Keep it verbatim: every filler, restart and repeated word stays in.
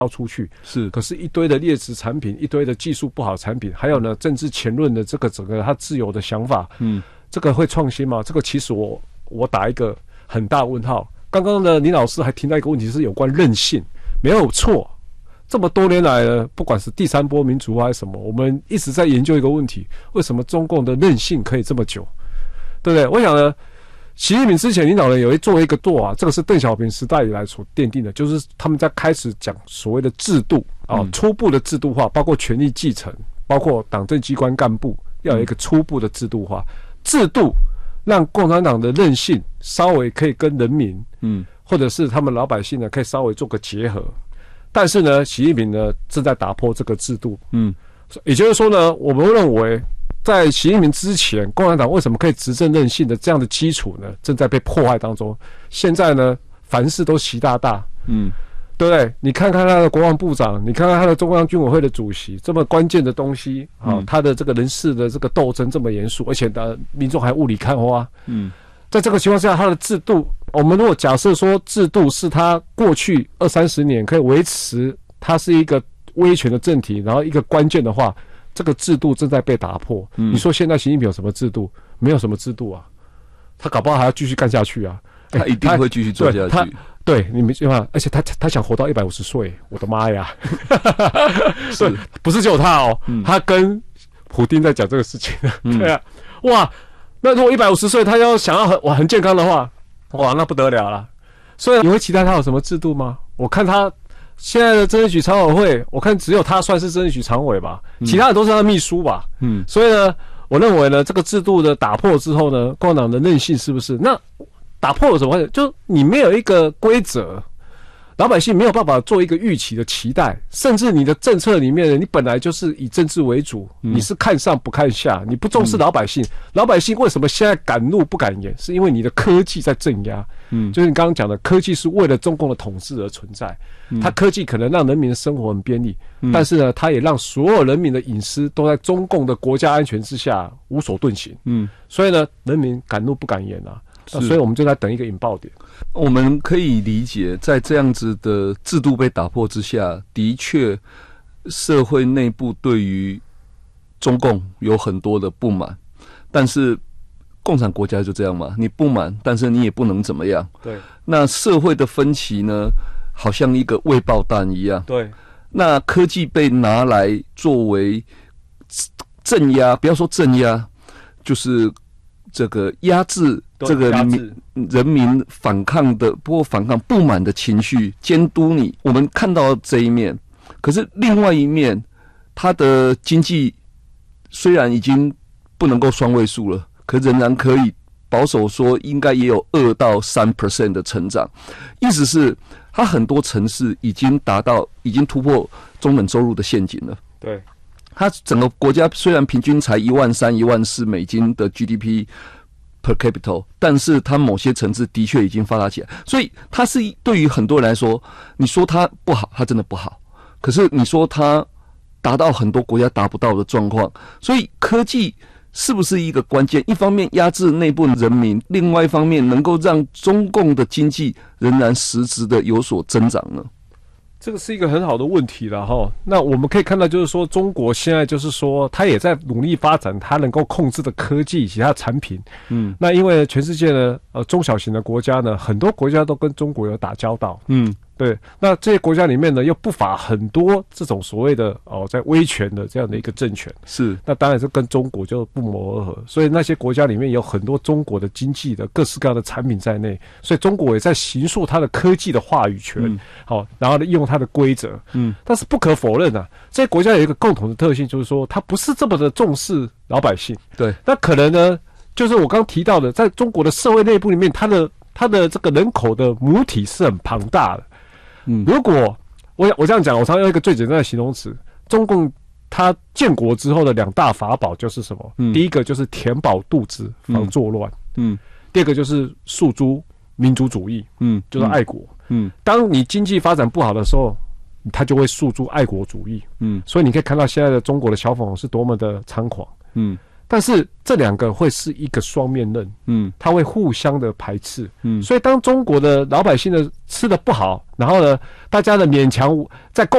交出去， 是， 可是一堆的劣质产品，一堆的技术不好的产品，还有呢政治前论的这个整个他自由的想法，嗯，这个会创新吗？这个其实我我打一个很大问号。刚刚呢，林老师还提到一个问题是有关韧性，没有错。这么多年来呢，不管是第三波民主化还是什么，我们一直在研究一个问题：为什么中共的韧性可以这么久？对不对？我想呢，习近平之前领导人有一做一个做啊，这个是邓小平时代以来所奠定的，就是他们在开始讲所谓的制度啊，嗯、初步的制度化，包括权力继承，包括党政机关干部要有一个初步的制度化，制度让共产党的韧性稍微可以跟人民，嗯，或者是他们老百姓呢，可以稍微做个结合。但是呢，习近平呢正在打破这个制度，嗯，也就是说呢，我们认为在习近平之前，共产党为什么可以执政任性的这样的基础呢，正在被破坏当中。现在呢，凡事都习大大，嗯，对不对？你看看他的国防部长，你看看他的中央军委会的主席，这么关键的东西啊、嗯，他的这个人事的这个斗争这么严肃，而且呢，民众还雾里看花，嗯，在这个情况下，他的制度。我们如果假设说制度是他过去二三十年可以维持，它是一个威权的政体，然后一个关键的话，这个制度正在被打破。嗯、你说现在习近平有什么制度？没有什么制度啊，他搞不好还要继续干下去啊， 他一定会继续做下去。 对，你没办法，而且他他想活到一百五十岁，我的妈呀！是，不是只有他哦，嗯、他跟普丁在讲这个事情，嗯、对啊，哇，那如果一百五十岁他要想要很哇很健康的话。哇，那不得了了！所以你会期待他有什么制度吗？我看他现在的政治局常委会，我看只有他算是政治局常委吧，嗯、其他人都是他的秘书吧。嗯，所以呢，我认为呢，这个制度的打破之后呢，共产党的韧性是不是？那打破有什么关系？就你没有一个规则，老百姓没有办法做一个预期的期待，甚至你的政策里面呢，你本来就是以政治为主，嗯、你是看上不看下，你不重视老百姓。嗯、老百姓为什么现在敢怒不敢言？是因为你的科技在镇压。嗯，就是你刚刚讲的，科技是为了中共的统治而存在。嗯、它科技可能让人民的生活很便利，嗯、但是呢，它也让所有人民的隐私都在中共的国家安全之下无所遁形。嗯，所以呢，人民敢怒不敢言啊。所以我们就在等一个引爆点。 我们可以理解，在这样子的制度被打破之下，的确社会内部对于中共有很多的不满，但是共产国家就这样嘛，你不满，但是你也不能怎么样。 对， 那社会的分歧呢，好像一个未爆弹一样。 对， 那科技被拿来作为镇压，不要说镇压，就是这个压制这个人民反抗的，不过反抗不满的情绪，监督你。我们看到这一面，可是另外一面，它的经济虽然已经不能够双位数了，可仍然可以保守说应该也有二到三 percent 的成长。意思是，它很多城市已经达到，已经突破中等收入的陷阱了。 对。 它整个国家虽然平均才一万三、一万四美金的 G D P per capita， 但是它某些层次的确已经发达起来。所以它是对于很多人来说，你说它不好，它真的不好。可是你说它达到很多国家达不到的状况，所以科技是不是一个关键？一方面压制内部人民，另外一方面能够让中共的经济仍然实质的有所增长呢？ 这个是一个很好的问题了哈。那我们可以看到，就是说中国现在就是说，它也在努力发展它能够控制的科技以及它的产品。嗯，那因为全世界呢，呃，中小型的国家呢，很多国家都跟中国有打交道。嗯，对。那这些国家里面呢，又不乏很多这种所谓的哦，在威权的这样的一个政权。 是。 那当然是跟中国就不谋而合。所以那些国家里面有很多中国的经济的各式各样的产品在内，所以中国也在形塑它的科技的话语权。嗯，好，然后呢，用它的规则。嗯，但是不可否认啊，这些国家有一个共同的特性，就是说它不是这么的重视老百姓。 对。 那可能呢，就是我刚刚提到的，在中国的社会内部里面，它的它的这个人口的母体是很庞大的。嗯，如果我我这样讲，我常用一个最简单的形容词，中共它建国之后的两大法宝就是什么？嗯，第一个就是填饱肚子，防作乱。嗯，第二个就是诉诸民族主义。嗯，就是爱国。嗯，当你经济发展不好的时候，它就会诉诸爱国主义。嗯，所以你可以看到现在的中国的小粉红是多么的猖狂。嗯， 但是这两个会是一个双面刃，嗯，它会互相的排斥，嗯，所以当中国的老百姓的吃的不好，然后呢，大家的勉强在共